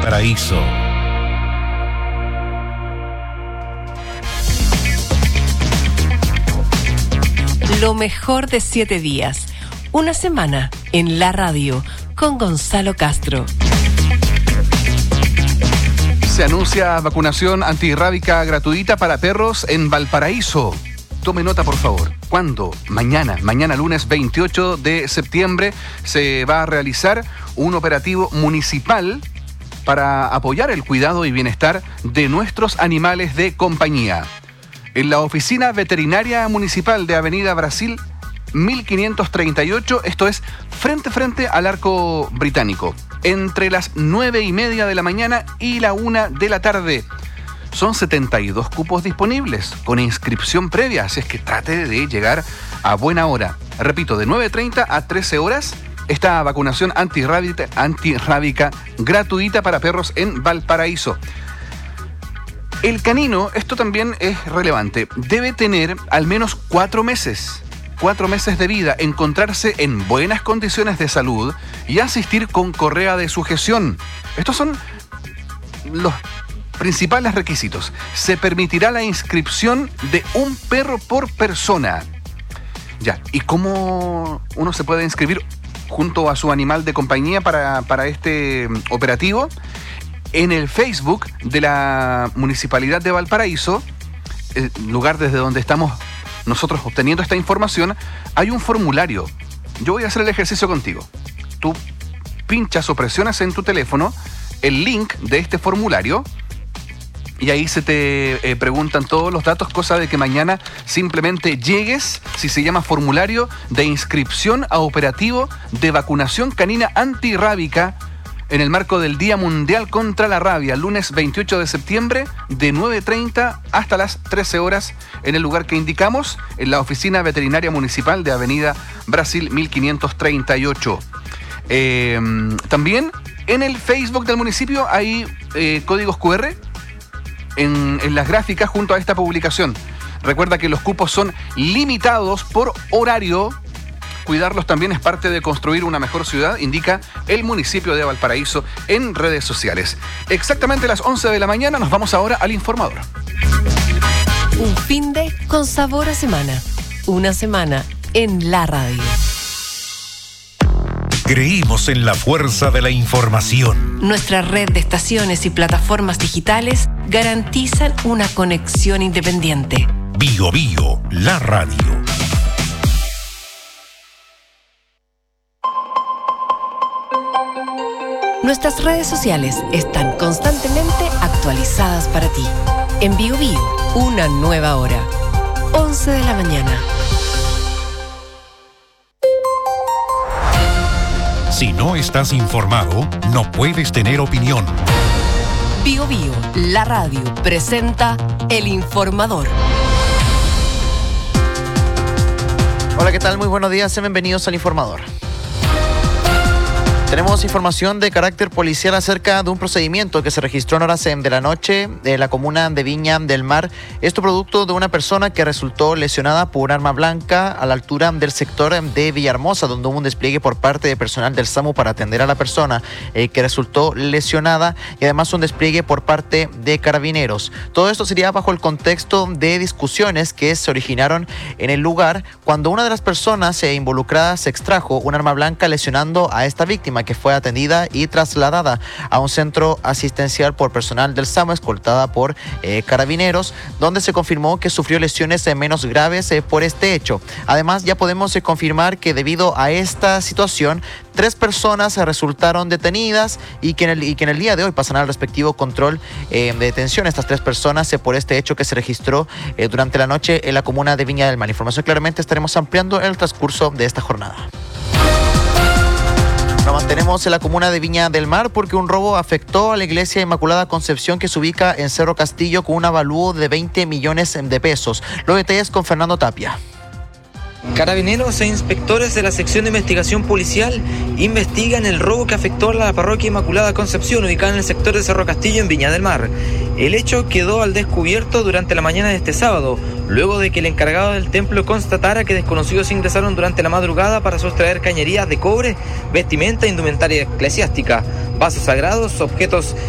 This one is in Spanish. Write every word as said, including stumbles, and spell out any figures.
Valparaíso. Lo mejor de siete días. Una semana en la radio con Gonzalo Castro. Se anuncia vacunación antirrábica gratuita para perros en Valparaíso. Tome nota, por favor. ¿Cuándo? Mañana, mañana lunes veintiocho de septiembre, se va a realizar un operativo municipal para apoyar el cuidado y bienestar de nuestros animales de compañía. En la Oficina Veterinaria Municipal de Avenida Brasil mil quinientos treinta y ocho, esto es frente a frente al Arco Británico, entre las nueve y media de la mañana y la una de la tarde. Son setenta y dos cupos disponibles, con inscripción previa, así es que trate de llegar a buena hora. Repito, de nueve treinta a trece horas, esta vacunación antirrábica, antirrábica gratuita para perros en Valparaíso. El canino, esto también es relevante, debe tener al menos cuatro meses, cuatro meses de vida, encontrarse en buenas condiciones de salud y asistir con correa de sujeción. Estos son los principales requisitos. Se permitirá la inscripción de un perro por persona. Ya, ¿y cómo uno se puede inscribir junto a su animal de compañía para, para este operativo? En el Facebook de la Municipalidad de Valparaíso, el lugar desde donde estamos nosotros obteniendo esta información, hay un formulario. Yo voy a hacer el ejercicio contigo. Tú pinchas o presionas en tu teléfono el link de este formulario y ahí se te eh, preguntan todos los datos, cosa de que mañana simplemente llegues, si se llama formulario de inscripción a operativo de vacunación canina antirrábica en el marco del Día Mundial contra la Rabia, lunes veintiocho de septiembre, de nueve treinta hasta las trece horas, en el lugar que indicamos, en la Oficina Veterinaria Municipal de Avenida Brasil mil quinientos treinta y ocho. Eh, también en el Facebook del municipio hay eh, códigos cu erre en, en las gráficas junto a esta publicación. Recuerda que los cupos son limitados por horario. Cuidarlos también es parte de construir una mejor ciudad, indica el municipio de Valparaíso en redes sociales. Exactamente a las once de la mañana nos vamos ahora al informador. Un fin de con sabor a semana. Una semana en la radio. Creímos en la fuerza de la información. Nuestra red de estaciones y plataformas digitales garantizan una conexión independiente. Bio Bio, la radio. Nuestras redes sociales están constantemente actualizadas para ti. En Bio Bio, una nueva hora. once de la mañana. Si no estás informado, no puedes tener opinión. Bio Bio, la radio, presenta El Informador. Hola, ¿qué tal? Muy buenos días, sean bienvenidos al Informador. Tenemos información de carácter policial acerca de un procedimiento que se registró en horas de la noche en la comuna de Viña del Mar. Esto producto de una persona que resultó lesionada por un arma blanca a la altura del sector de Villahermosa, donde hubo un despliegue por parte de personal del SAMU para atender a la persona eh, que resultó lesionada y además un despliegue por parte de carabineros. Todo esto sería bajo el contexto de discusiones que se originaron en el lugar cuando una de las personas eh, involucradas se extrajo un arma blanca lesionando a esta víctima, que fue atendida y trasladada a un centro asistencial por personal del SAMU, escoltada por eh, carabineros, donde se confirmó que sufrió lesiones eh, menos graves eh, por este hecho. Además, ya podemos eh, confirmar que debido a esta situación, tres personas eh, resultaron detenidas y que, en el, y que en el día de hoy pasan al respectivo control eh, de detención. Estas tres personas eh, por este hecho que se registró eh, durante la noche en la comuna de Viña del Mar. Información claramente estaremos ampliando en el transcurso de esta jornada. Nos mantenemos en la comuna de Viña del Mar porque un robo afectó a la iglesia Inmaculada Concepción, que se ubica en Cerro Castillo, con un avalúo de veinte millones de pesos. Los detalles con Fernando Tapia. Carabineros e inspectores de la sección de investigación policial investigan el robo que afectó a la parroquia Inmaculada Concepción, ubicada en el sector de Cerro Castillo, en Viña del Mar. El hecho quedó al descubierto durante la mañana de este sábado, luego de que el encargado del templo constatara que desconocidos ingresaron durante la madrugada para sustraer cañerías de cobre, vestimenta e indumentaria eclesiástica, vasos sagrados, objetos